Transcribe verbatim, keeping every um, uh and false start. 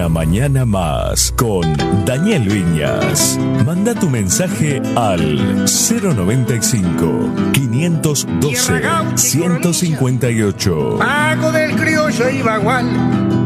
mañana más con Daniel Viñas. Manda tu mensaje al cero noventa y cinco, quinientos doce, ciento cincuenta y ocho. Pago del criollo y bagual.